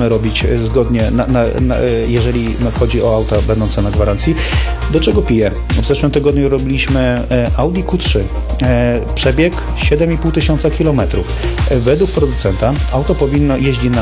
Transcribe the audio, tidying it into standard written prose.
możemy robić zgodnie, jeżeli chodzi o auta będące na gwarancji. Do czego piję? W zeszłym tygodniu robiliśmy Audi Q3. Przebieg 7,5 tysiąca kilometrów. Według producenta auto powinno jeździć na